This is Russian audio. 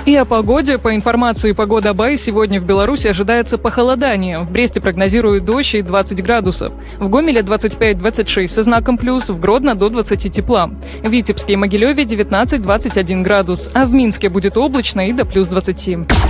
И о погоде. По информации Погода Бай, сегодня в Беларуси ожидается похолодание. В Бресте прогнозируют дождь и 20 градусов. В Гомеле 25-26 со знаком плюс, в Гродно до 20 тепла. В Витебске и Могилеве 19-21 градус, а в Минске будет облачно и до плюс 20.